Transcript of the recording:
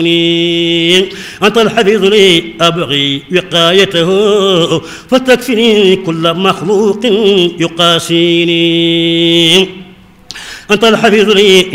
أنت الحفيظ لي أبغي وقايته فتكفني كل مخلوق يقاسيني. أنت الحفيظ لي